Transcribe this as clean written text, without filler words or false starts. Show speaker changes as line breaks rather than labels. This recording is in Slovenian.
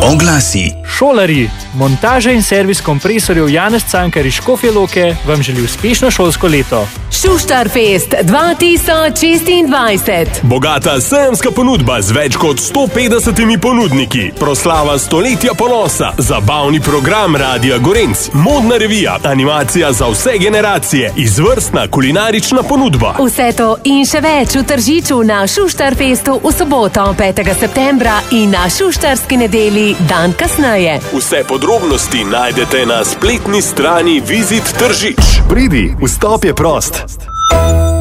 Oglasi.
Šolarji, montaža in servis kompresorjev Janez Cankar iz Škofje Loke vam želi uspešno šolsko leto.
Šuštarfest 2026.
Bogata sejemska ponudba z več kot 150 ponudniki, proslava stoletja ponosa, zabavni program Radia Gorenc, modna revija, animacija za vse generacije, izvrstna kulinarična ponudba.
Vse to in še več v Tržiču na Šuštarfestu v soboto 5. septembra in na šuštarski nedelji dan kasneje.
Vse podrobnosti najdete na spletni strani Vizit Tržič.
Pridi, vstop je prost.